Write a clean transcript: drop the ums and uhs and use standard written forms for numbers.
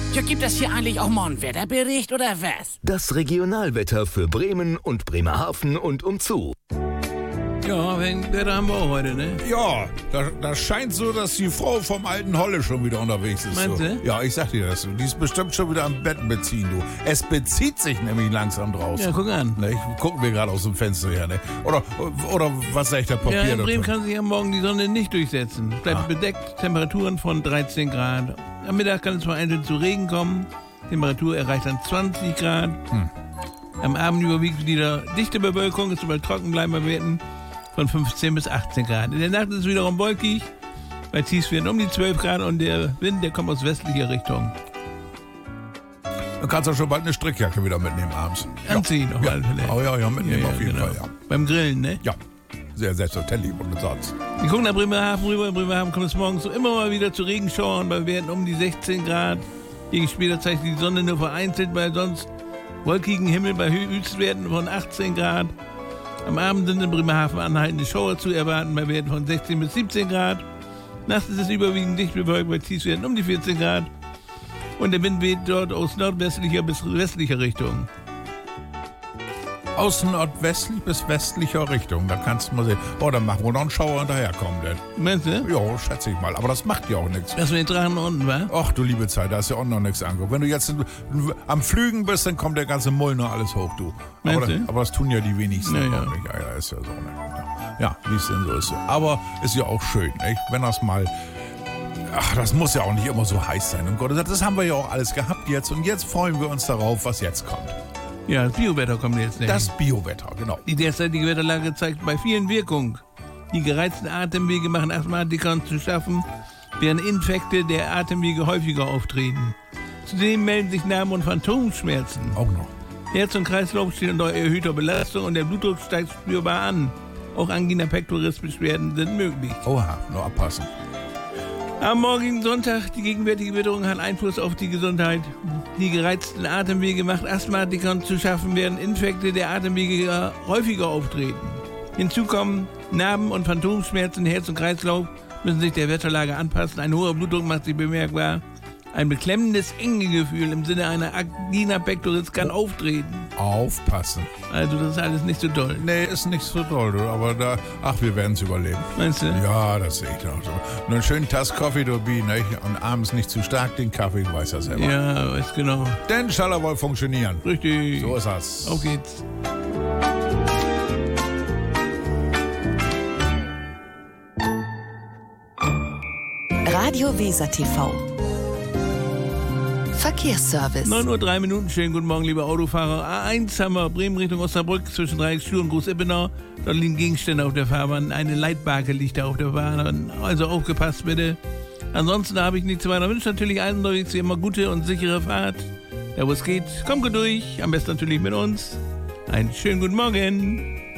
Ja, gibt es hier eigentlich auch mal einen Wetterbericht oder was? Das Regionalwetter für Bremen und Bremerhaven und umzu. Ja, wegen Wetter haben wir auch heute, ne? Ja, das scheint so, dass die Frau vom alten Holle schon wieder unterwegs ist. Meinst so. du? Ja, ich sag dir das. Die ist bestimmt schon wieder am Bett beziehen, du. Es bezieht sich nämlich langsam draußen. Ja, guck an. Ne, gucken wir gerade aus dem Fenster her, ne? Oder was sagt der Papier Ja, in Bremen dazu? kann sich am Morgen die Sonne nicht durchsetzen. Bleibt bedeckt, Temperaturen von 13 Grad. Am Mittag kann es vereinzelt zu Regen kommen. Temperatur erreicht dann 20 Grad. Am Abend überwiegt wieder dichte Bewölkung, es soll trocken bleiben bei Werten von 15 bis 18 Grad. In der Nacht ist es wiederum wolkig. Bei Tiefstwerten um die 12 Grad und der Wind, der kommt aus westlicher Richtung. Du kannst auch schon bald eine Strickjacke wieder mitnehmen abends. Anziehen auf alle Fälle. Oh ja, mitnehmen auf jeden genau. Fall, ja. Beim Grillen, ne? Ja, sehr selbstverständlich und sonst. Wir gucken nach Bremerhaven rüber. In Bremerhaven kommt es morgens so immer mal wieder zu Regenschauern bei Werten um die 16 Grad. Gegen später zeigt die Sonne nur vereinzelt bei sonst wolkigen Himmel bei Höchstwerten von 18 Grad. Am Abend sind in Bremerhaven anhaltende Schauer zu erwarten bei Werten von 16 bis 17 Grad. Nachts ist es überwiegend dicht bewölkt bei Tiefstwerten um die 14 Grad. Und der Wind weht dort aus nordwestlicher bis westlicher Richtung. Aus nordwestlich bis westlicher Richtung, da kannst du mal sehen. Oh, dann machen wir noch einen Schauer hinterherkommen, denn. Meinst du? Ja, schätze ich mal. Aber das macht ja auch nichts. Dass wir den Drachen unten, wa? Ach du liebe Zeit, da ist ja auch noch nichts angekommen. Wenn du jetzt am Flügen bist, dann kommt der ganze Mull noch alles hoch, du. Aber das tun ja die wenigsten. Ja. Nicht. Ja, ist ja so. Ne? Ja, wie es denn so ist. Aber ist ja auch schön, nicht? Wenn das mal... Ach, das muss ja auch nicht immer so heiß sein. Um Gottes Willen, das haben wir ja auch alles gehabt jetzt. Und jetzt freuen wir uns darauf, was jetzt kommt. Ja, das Biowetter kommt jetzt. Ne? Das Biowetter, genau. Die derzeitige Wetterlage zeigt bei vielen Wirkung. Die gereizten Atemwege machen Asthmatikern zu schaffen, während Infekte der Atemwege häufiger auftreten. Zudem melden sich Narben- und Phantomschmerzen. Auch noch. Herz und Kreislauf stehen unter erhöhter Belastung und der Blutdruck steigt spürbar an. Auch Angina pectoris Beschwerden sind möglich. Oha, nur abpassen. Am morgigen Sonntag, die gegenwärtige Witterung hat Einfluss auf die Gesundheit. Die gereizten Atemwege macht Asthmatikern zu schaffen, während Infekte der Atemwege häufiger auftreten. Hinzu kommen Narben- und Phantomschmerzen, Herz und Kreislauf müssen sich der Wetterlage anpassen. Ein hoher Blutdruck macht sich bemerkbar. Ein beklemmendes Engegefühl im Sinne einer Angina pectoris kann auftreten. Aufpassen. Also das ist alles nicht so toll. Nee, ist nicht so toll, du. Aber wir werden es überleben. Meinst du? Ja, das sehe ich doch so. Nur einen schönen Tass Kaffee, du, nicht? Und abends nicht zu stark den Kaffee, du weißt ja selber. Ja, weiß genau. Denn soll er wohl funktionieren. Richtig. So ist das. Auf geht's. Radio Weser TV. Verkehrsservice. 9:03 Uhr. Schönen guten Morgen, liebe Autofahrer. A1 haben wir Bremen Richtung Osnabrück zwischen Dreiecksstuhl und Groß-Ippenau. Dort liegen Gegenstände auf der Fahrbahn. Eine Leitbarke liegt da auf der Bahn. Also aufgepasst bitte. Ansonsten habe ich nichts weiter. Wünsche natürlich allen unterwegs wie immer gute und sichere Fahrt. Da wo es geht, kommt gut durch. Am besten natürlich mit uns. Einen schönen guten Morgen.